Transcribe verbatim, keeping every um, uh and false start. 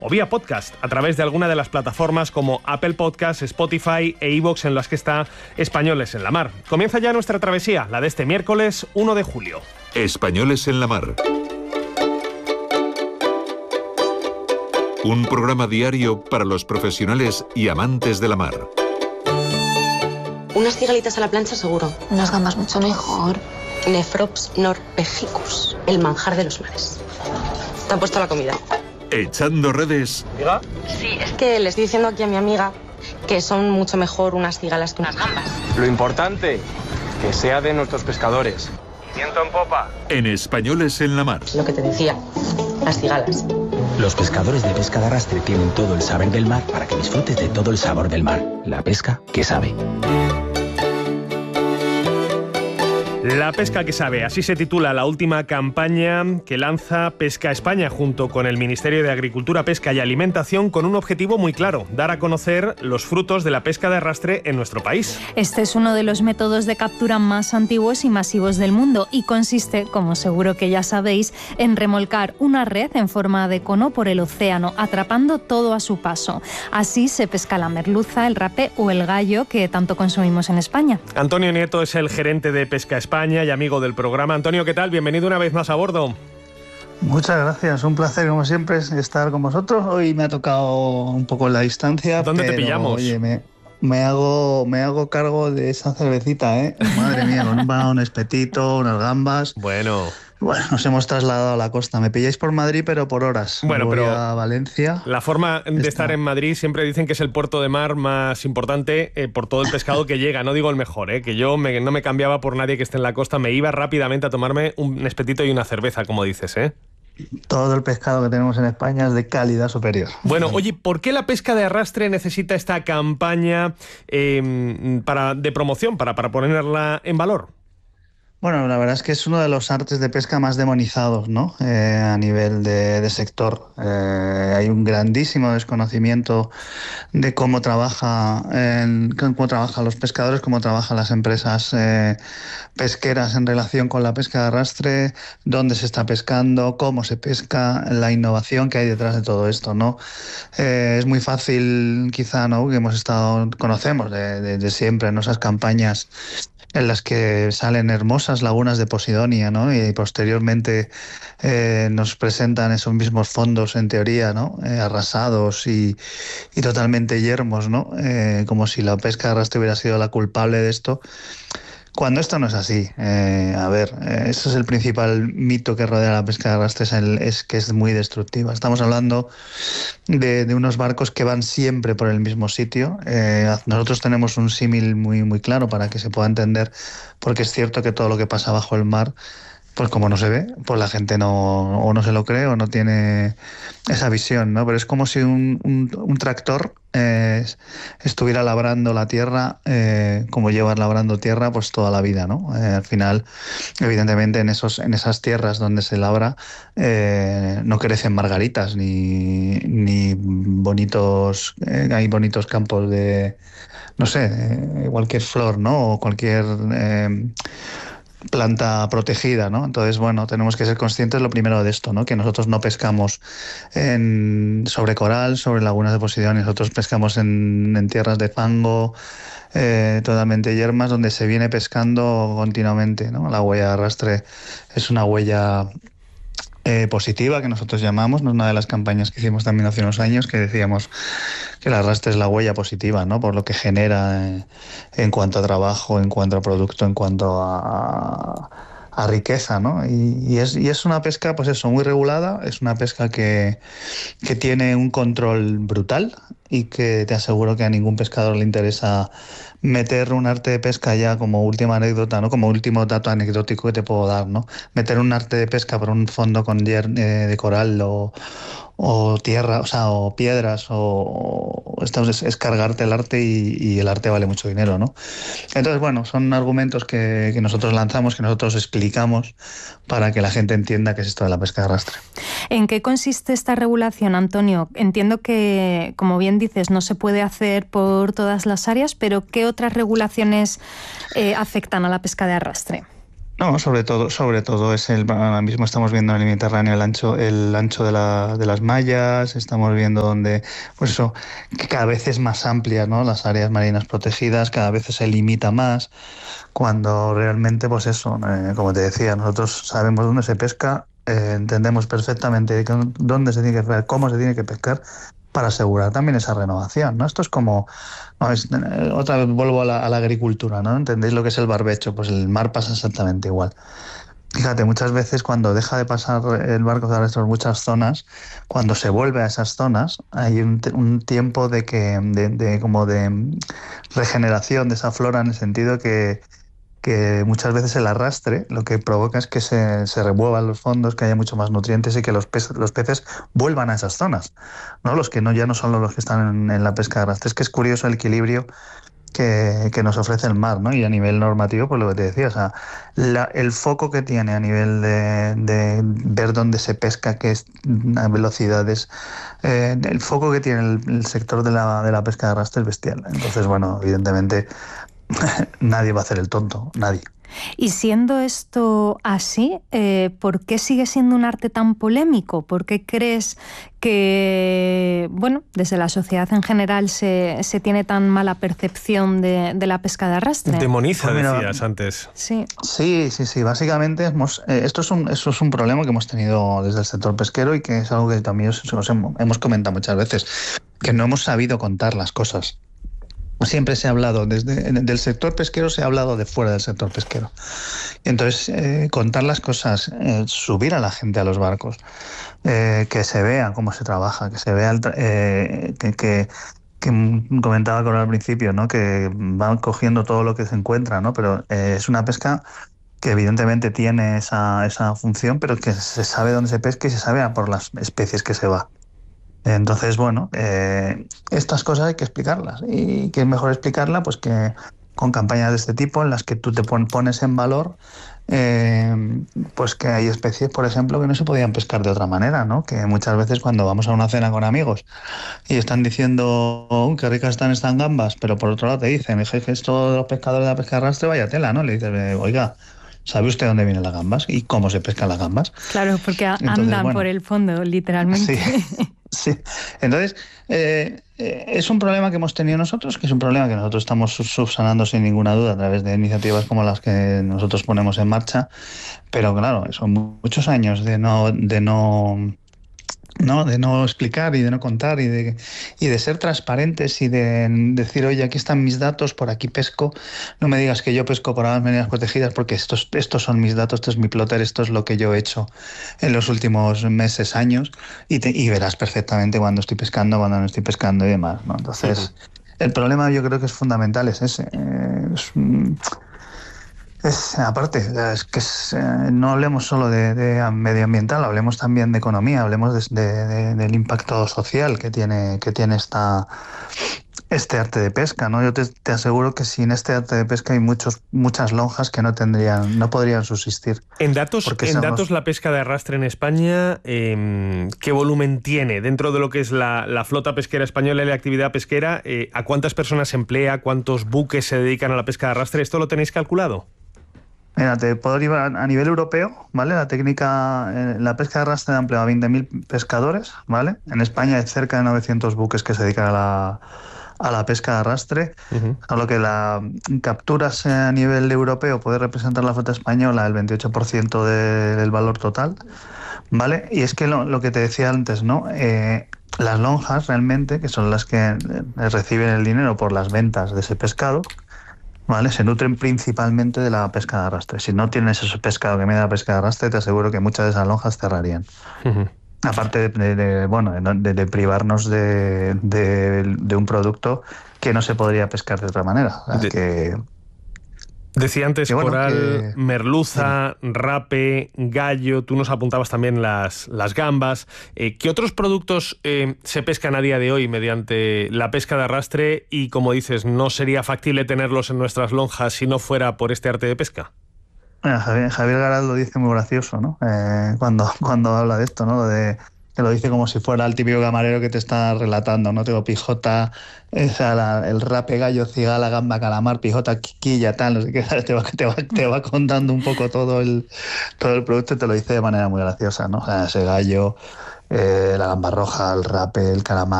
o vía podcast a través de alguna de las plataformas como Apple Podcasts, Spotify e iVoox en las que está Españoles en la Mar. Comienza ya nuestra travesía, la de este miércoles uno de julio. Españoles en la Mar. Un programa diario para los profesionales y amantes de la mar. Unas cigalitas a la plancha seguro. Unas gambas mucho mejor. Nefrops norvegicus, el manjar de los mares. ¿Te han puesto la comida? Echando redes. ¿Diga? Sí, es que le estoy diciendo aquí a mi amiga que son mucho mejor unas cigalas que unas gambas. Lo importante, que sea de nuestros pescadores. Viento en popa. En Españoles en la Mar. Lo que te decía, las cigalas. Los pescadores de pesca de arrastre tienen todo el saber del mar para que disfrutes de todo el sabor del mar. La pesca que sabe. La pesca que sabe, así se titula la última campaña que lanza Pesca España junto con el Ministerio de Agricultura, Pesca y Alimentación, con un objetivo muy claro: dar a conocer los frutos de la pesca de arrastre en nuestro país. Este es uno de los métodos de captura más antiguos y masivos del mundo y consiste, como seguro que ya sabéis, en remolcar una red en forma de cono por el océano, atrapando todo a su paso. Así se pesca la merluza, el rape o el gallo que tanto consumimos en España. Antonio Nieto es el gerente de Pesca España España y amigo del programa. Antonio, ¿qué tal? Bienvenido una vez más a bordo. Muchas gracias, un placer como siempre estar con vosotros. Hoy me ha tocado un poco la distancia. ¿Dónde pero, te pillamos? Oye, me, me, hago, me hago cargo de esa cervecita, ¿eh? Madre mía, con un, un espetito, unas gambas. Bueno... Bueno, nos hemos trasladado a la costa. Me pilláis por Madrid, pero por horas. Bueno, Voy pero a Valencia. La forma de Está. estar en Madrid, siempre dicen que es el puerto de mar más importante eh, por todo el pescado que llega. No digo el mejor, eh, que yo me, no me cambiaba por nadie que esté en la costa. Me iba rápidamente a tomarme un espetito y una cerveza, como dices, ¿eh? Todo el pescado que tenemos en España es de calidad superior. Bueno, oye, ¿por qué la pesca de arrastre necesita esta campaña eh, para, de promoción, para, para ponerla en valor? Bueno, la verdad es que es uno de los artes de pesca más demonizados, ¿no? Eh, a nivel de, de sector. Eh, hay un grandísimo desconocimiento de cómo trabaja, en, cómo trabajan los pescadores, cómo trabajan las empresas eh, pesqueras en relación con la pesca de arrastre, dónde se está pescando, cómo se pesca, la innovación que hay detrás de todo esto, ¿no? Eh, es muy fácil, quizá, ¿no? Que hemos estado, conocemos de, de, de siempre, ¿no? Esas campañas en las que salen hermosas lagunas de Posidonia, ¿no? Y posteriormente eh, nos presentan esos mismos fondos, en teoría, ¿no? Eh, arrasados y, y totalmente yermos, ¿no? Eh, como si la pesca de arrastre hubiera sido la culpable de esto. Cuando esto no es así, eh, a ver, eh, ese es el principal mito que rodea la pesca de arrastre, es, el, es que es muy destructiva. Estamos hablando de, de unos barcos que van siempre por el mismo sitio. Eh, nosotros tenemos un símil muy, muy claro para que se pueda entender, porque es cierto que todo lo que pasa bajo el mar, pues como no se ve, pues la gente no o no se lo cree o no tiene esa visión, ¿no? Pero es como si un, un, un tractor eh, estuviera labrando la tierra eh, como llevas labrando tierra pues toda la vida, ¿no? Eh, al final, evidentemente, en esos en esas tierras donde se labra eh, no crecen margaritas ni, ni bonitos, eh, hay bonitos campos de, no sé, eh, cualquier flor, ¿no? O cualquier... Eh, planta protegida, ¿no? Entonces, bueno, tenemos que ser conscientes lo primero de esto, ¿no? Que nosotros no pescamos en, sobre coral, sobre lagunas de Posidonia, nosotros pescamos en, en tierras de fango, eh, totalmente yermas, donde se viene pescando continuamente, ¿no? La huella de arrastre es una huella eh, positiva que nosotros llamamos, ¿no? Una de las campañas que hicimos también hace unos años, que decíamos que el arrastre es la huella positiva, ¿no? Por lo que genera eh, en cuanto a trabajo, en cuanto a producto, en cuanto a, a riqueza, ¿no? Y, y, es, y es una pesca, pues eso, muy regulada, es una pesca que, que tiene un control brutal y que te aseguro que a ningún pescador le interesa meter un arte de pesca ya como última anécdota, ¿no? Como último dato anecdótico que te puedo dar, ¿no? Meter un arte de pesca por un fondo con yer, eh, de coral o, o tierra, o sea, o piedras, o, o esto es, es cargarte el arte y, y el arte vale mucho dinero, ¿no? Entonces, bueno, son argumentos que, que nosotros lanzamos, que nosotros explicamos para que la gente entienda qué es esto de la pesca de arrastre. ¿En qué consiste esta regulación, Antonio? Entiendo que, como bien dices, no se puede hacer por todas las áreas, pero ¿qué otras regulaciones eh, afectan a la pesca de arrastre? No, sobre todo, sobre todo es el, ahora mismo estamos viendo en el Mediterráneo el ancho, el ancho de, la, de las mallas, estamos viendo donde, pues eso, que cada vez es más amplia, ¿no? Las áreas marinas protegidas, cada vez se limita más, cuando realmente, pues eso, eh, como te decía, nosotros sabemos dónde se pesca, eh, entendemos perfectamente dónde se tiene que pescar, cómo se tiene que pescar, para asegurar también esa renovación, ¿no? Esto es como, no, es, eh, otra vez vuelvo a la, a la agricultura, ¿no? ¿Entendéis lo que es el barbecho? Pues el mar pasa exactamente igual. Fíjate, muchas veces cuando deja de pasar el barco de arrastre por muchas zonas, cuando se vuelve a esas zonas, hay un, un tiempo de que, de, de como de regeneración de esa flora, en el sentido que que muchas veces el arrastre lo que provoca es que se, se remuevan los fondos, que haya mucho más nutrientes y que los peces, los peces vuelvan a esas zonas, ¿no? Los que no ya no son los que están en, en la pesca de arrastre. Es que es curioso el equilibrio que, que nos ofrece el mar, ¿no? Y a nivel normativo, pues lo que te decía, o sea, la, el foco que tiene a nivel de, de ver dónde se pesca, qué es, a velocidades, eh, el foco que tiene el, el sector de la, de la pesca de arrastre es bestial. Entonces, bueno, evidentemente nadie va a hacer el tonto, nadie. Y siendo esto así, eh, ¿por qué sigue siendo un arte tan polémico? ¿Por qué crees que, bueno, desde la sociedad en general se, se tiene tan mala percepción de, de la pesca de arrastre? Demoniza, pues mira, decías antes. Sí, sí, sí, sí. Básicamente hemos, eh, esto, es un, esto es un problema que hemos tenido desde el sector pesquero y que es algo que también os, os hemos, hemos comentado muchas veces, que no hemos sabido contar las cosas. Siempre se ha hablado, desde del sector pesquero se ha hablado de fuera del sector pesquero. Entonces, eh, contar las cosas, eh, subir a la gente a los barcos, eh, que se vea cómo se trabaja, que se vea, el eh, que, que, que comentaba con al principio, ¿no? Que van cogiendo todo lo que se encuentra, ¿no? Pero eh, es una pesca que evidentemente tiene esa, esa función, pero que se sabe dónde se pesca y se sabe por las especies que se va. Entonces, bueno, eh, estas cosas hay que explicarlas. ¿Y qué es mejor explicarla? Pues que con campañas de este tipo en las que tú te pon, pones en valor eh, pues que hay especies, por ejemplo, que no se podían pescar de otra manera, ¿no? Que muchas veces cuando vamos a una cena con amigos y están diciendo, oh, qué ricas están estas gambas, pero por otro lado te dicen, mi jefe, esto de los pescadores de la pesca de arrastre, vaya tela, ¿no? Le dices, oiga, ¿sabe usted dónde vienen las gambas y cómo se pescan las gambas? Claro, porque Entonces, andan bueno, por el fondo, literalmente. Sí. Sí, entonces eh, eh, es un problema que hemos tenido nosotros, que es un problema que nosotros estamos subsanando sin ninguna duda a través de iniciativas como las que nosotros ponemos en marcha, pero claro, son muchos años de no, de no, no, de no explicar y de no contar y de, y de ser transparentes y de decir, oye, aquí están mis datos, por aquí pesco, no me digas que yo pesco por las medidas protegidas porque estos, estos son mis datos, esto es mi plotter, esto es lo que yo he hecho en los últimos meses, años, y, te, y verás perfectamente cuando estoy pescando, cuando no estoy pescando y demás, ¿no? Entonces, sí. El problema yo creo que es fundamental, es ese. Eh, es, Es, aparte, es que es, eh, no hablemos solo de, de medioambiental, hablemos también de economía, hablemos de, de, de, del impacto social que tiene, que tiene esta, este arte de pesca, ¿no? Yo te, te aseguro que sin este arte de pesca hay muchos, muchas lonjas que no tendrían, no podrían subsistir. En datos, en somos... datos la pesca de arrastre en España, eh, ¿qué volumen tiene dentro de lo que es la, la flota pesquera española y la actividad pesquera? Eh, ¿A cuántas personas se emplea? ¿Cuántos buques se dedican a la pesca de arrastre? ¿Esto lo tenéis calculado? Mira, te puedo ir a nivel europeo, ¿vale? La técnica, eh, la pesca de arrastre emplea a veinte mil pescadores, ¿vale? En España hay cerca de novecientos buques que se dedican a la, a la pesca de arrastre, uh-huh. A lo que la capturas a nivel europeo puede representar la flota española el veintiocho por ciento de, del valor total, ¿vale? Y es que lo, lo que te decía antes, ¿no? Eh, las lonjas realmente, que son las que reciben el dinero por las ventas de ese pescado, ¿vale? Se nutren principalmente de la pesca de arrastre. Si no tienes ese pescado que me da la pesca de arrastre, te aseguro que muchas de esas lonjas cerrarían. Uh-huh. Aparte de, de, de, bueno, de, de privarnos de, de, de un producto que no se podría pescar de otra manera. O sea, de... que... Decía antes bueno, coral, que... merluza, sí. Rape, gallo, tú nos apuntabas también las, las gambas. Eh, ¿Qué otros productos eh, se pescan a día de hoy mediante la pesca de arrastre y, como dices, no sería factible tenerlos en nuestras lonjas si no fuera por este arte de pesca? Bueno, Javier, Javier Garal lo dice muy gracioso, ¿no? Eh, cuando, cuando habla de esto, ¿no? De, que lo dice como si fuera el típico camarero que te está relatando, ¿no? Tengo pijota, esa, la, el rape, gallo, cigala, gamba, calamar, pijota, quiquilla, tal, no sé qué, te va, te va, te va contando un poco todo el, todo el producto y te lo dice de manera muy graciosa, ¿no? O sea, ese gallo, eh, la gamba roja, el rape, el calamar,